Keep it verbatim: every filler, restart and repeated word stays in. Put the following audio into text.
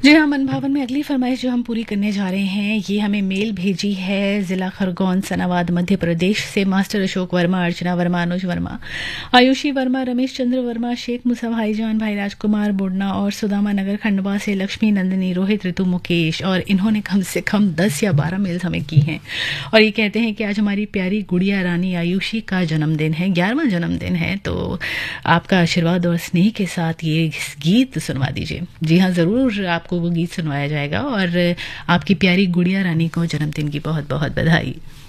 जी हाँ, मन भावन में अगली फरमाइश जो हम पूरी करने जा रहे हैं, ये हमें मेल भेजी है जिला खरगोन सनावाद मध्य प्रदेश से। मास्टर अशोक वर्मा, अर्चना वर्मा, अनुज वर्मा, आयुषी वर्मा, रमेश चंद्र वर्मा, शेख मुसा भाईजान, भाई राजकुमार बुडना और सुदामा नगर खंडवा से लक्ष्मी नंदिनी, रोहित, ऋतु, मुकेश। और इन्होंने कम से कम दस या बारह मेल्स हमें की हैं और ये कहते हैं कि आज हमारी प्यारी गुड़िया रानी आयुषी का जन्मदिन है, ग्यारहवां जन्मदिन है, तो आपका आशीर्वाद और स्नेह के साथ ये गीत सुनवा दीजिए। जी हाँ, ज़रूर आपको वो गीत सुनवाया जाएगा और आपकी प्यारी गुड़िया रानी को जन्मदिन की बहुत बहुत बधाई।